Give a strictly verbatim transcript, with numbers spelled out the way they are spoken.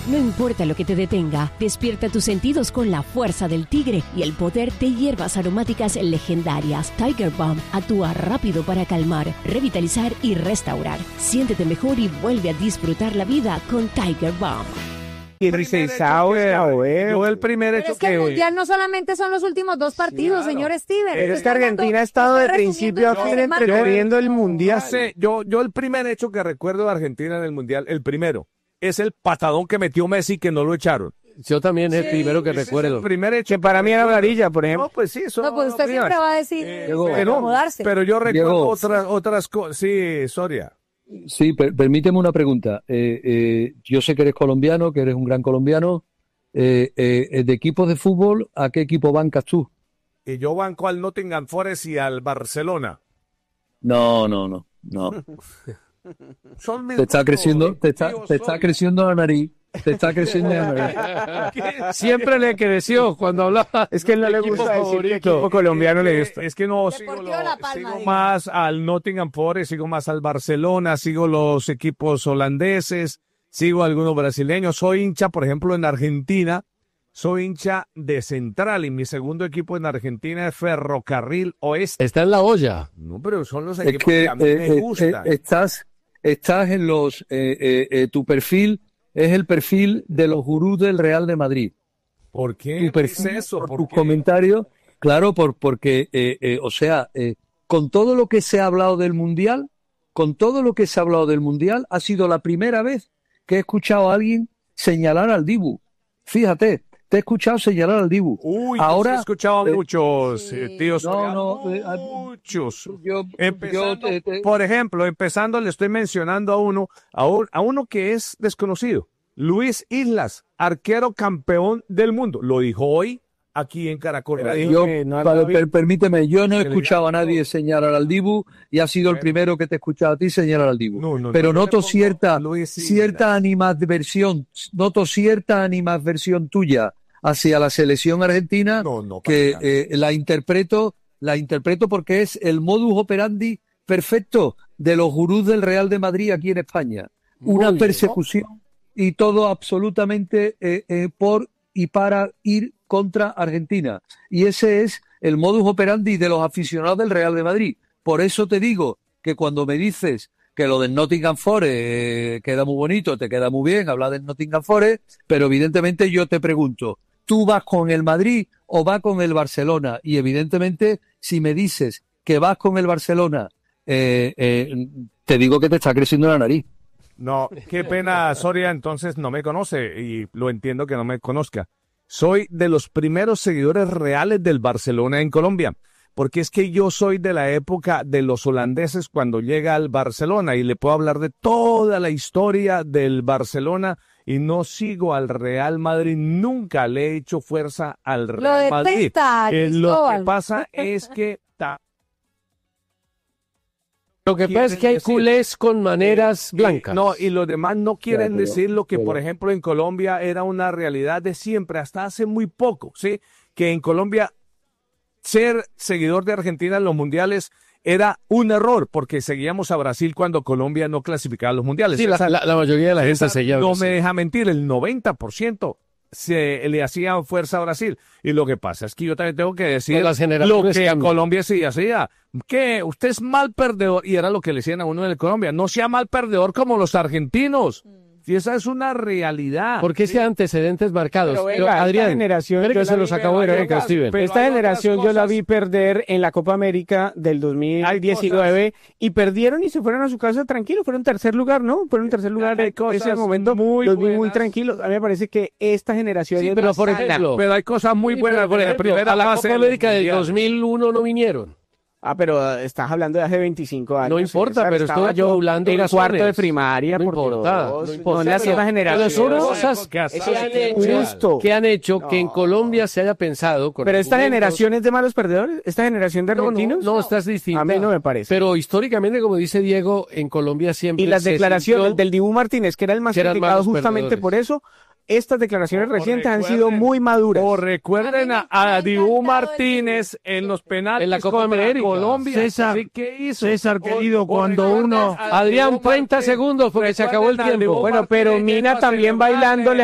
No importa lo que te detenga, despierta tus sentidos con la fuerza del tigre y el poder de hierbas aromáticas legendarias. Tiger Balm actúa rápido para calmar, revitalizar y restaurar. Siéntete mejor y vuelve a disfrutar la vida con Tiger Balm. Y yo el primer hecho Pero es que el mundial no solamente son los últimos dos partidos, Sí, claro. señor Steven. Pero Es que Argentina ha estado de principio a fin entreteniendo el mundial. Yo sé, yo, yo el primer hecho que recuerdo de Argentina en el Mundial, el primero, es el patadón que metió Messi que no lo echaron. Yo también es el primero que Ese es recuerdo. el primer hecho. Que para mí era varilla, por ejemplo. No, pues sí, eso No, pues usted siempre va a decir Eh, Llegó. pero, acomodarse. pero yo recuerdo Llegó. otras otras cosas. Sí, Soria. Sí, per- permíteme una pregunta. Eh, eh, yo sé que eres colombiano, que eres un gran colombiano. Eh, eh, de equipos de fútbol, ¿a qué equipo bancas tú? Y yo banco al Nottingham Forest y al Barcelona. No, no, no, no. Son mis Te está gustos, creciendo, te está, tío te está Soria. creciendo la nariz. Te está creciendo la nariz. Siempre le creció cuando hablaba. Es que él no le Equipo gusta decir favorito. qué equipo colombiano le gusta. Es que no sigo, Deportivo lo- La Palma, sigo diga. más al Nottingham Forest, sigo más al Barcelona, sigo los equipos holandeses, sigo algunos brasileños. Soy hincha, por ejemplo, en Argentina, soy hincha de Central y mi segundo equipo en Argentina es Ferrocarril Oeste. Está en la olla. No, pero son los Es equipos que que a mí eh, me eh, gustan. eh, estás, estás en los, eh, eh, eh, tu perfil es el perfil de los gurús del Real de Madrid. ¿Por qué? Tu perfil, ¿Qué es eso? por ¿Por tus qué? comentarios, claro, por, porque, eh, eh, o sea, eh, con todo lo que se ha hablado del Mundial, con todo lo que se ha hablado del Mundial, ha sido la primera vez que he escuchado a alguien señalar al Dibu. Fíjate, te he escuchado señalar al Dibu. Uy, Ahora, yo he escuchado a eh, muchos sí. eh, tíos. No, Soria, no, eh, ah, muchos. yo, Empezando, yo te- te- por ejemplo, empezando, le estoy mencionando a uno, a, un- a uno que es desconocido. Luis Islas, arquero campeón del mundo. Lo dijo hoy aquí en Caracol. Pero Radio. dijo Yo, que no pa- había- per- permíteme, yo no he que le escuchado a diga- nadie señalar al Dibu y ha sido el Bueno. primero que te he escuchado a ti señalar al Dibu. No, no, Pero no, yo le noto pongo cierta, Luis Islas. cierta animadversión, noto cierta animadversión tuya hacia la selección argentina No, no, que para nada. eh, la interpreto, la interpreto porque es el modus operandi perfecto de los gurús del Real de Madrid aquí en España. Una bien. persecución y todo absolutamente eh, eh, por y para ir contra Argentina. Y ese es el modus operandi de los aficionados del Real de Madrid. Por eso te digo que cuando me dices que lo del Nottingham Forest eh, queda muy bonito, te queda muy bien hablar del Nottingham Forest, pero evidentemente yo te pregunto, ¿tú vas con el Madrid o vas con el Barcelona? Y evidentemente, si me dices que vas con el Barcelona, eh, eh, te digo que te está creciendo la nariz. No, qué pena, Soria, entonces no me conoce y lo entiendo que no me conozca. Soy de los primeros seguidores reales del Barcelona en Colombia, porque es que yo soy de la época de los holandeses cuando llega al Barcelona y le puedo hablar de toda la historia del Barcelona y no sigo al Real Madrid, nunca le he hecho fuerza al Lo Real Madrid. detesta, Eh, lo que Cristóbal. pasa es que ta- Lo que pasa es que hay decir- culés con maneras blancas. No, y los demás no quieren pero- decir lo que, pero- por ejemplo, en Colombia era una realidad de siempre, hasta hace muy poco, ¿sí? Que en Colombia ser seguidor de Argentina en los mundiales era un error, porque seguíamos a Brasil cuando Colombia no clasificaba a los mundiales. Sí, la, Esa- la- la mayoría de la gente esa se llama. no me deja mentir, el noventa por ciento se le hacía fuerza a Brasil. Y lo que pasa es que yo también tengo que decir Con las lo generaciones que en cambian. Colombia sí hacía. Que usted es mal perdedor, y era lo que le decían a uno en Colombia, no sea mal perdedor como los argentinos. Y esa es una realidad. ¿Por qué ese antecedentes marcados? Pero Pero, venga, esta Adrián, generación, espere yo que la se vi, los pero acabó de hay ver, otras- Steven. Pero esta Pero hay otras generación yo la cosas. vi perder en la Copa América del dos mil diecinueve y perdieron y se fueron a su casa tranquilos. Fueron tercer lugar, ¿no? Fueron tercer lugar Hay en cosas ese momento. muy los vi muy buenas. tranquilos. A mí me parece que esta generación Sí, es pero más por sana. ejemplo, Pero hay cosas muy Sí, buenas. pero, por en la ejemplo, primera a la fase Copa del América del Mundial. dos mil uno no vinieron. Ah, pero ah, estás hablando de hace veinticinco años. No importa, César. pero Estaba estoy yo hablando en de cuarto de razones. primaria. No por importa, Dios. no importa. No nací en la Pero generación. son cosas que hacen- que han hecho, Justo. que han hecho que en No. Colombia se haya pensado con Pero esta argumentos- generación es de malos perdedores. Esta generación de No, no, argentinos. no, estás distinta. A mí no me parece. Pero históricamente, como dice Diego, en Colombia siempre Y las se declaraciones sintió- del Dibu Martínez, que era el más que eran criticado malos justamente perdedores. por eso, estas declaraciones O recientes han recuerden- sido muy maduras. O recuerden a, a Dibu Martínez en los penales En la Copa contra América. Colombia. César, Sí, ¿qué hizo? César, O- querido, o cuando recuerden uno- a Adrián, Dibu treinta Martínez. segundos porque se acabó el Recuerden a tiempo. Dibu Bueno, pero Martínez Mina yendo a también celebrar bailándole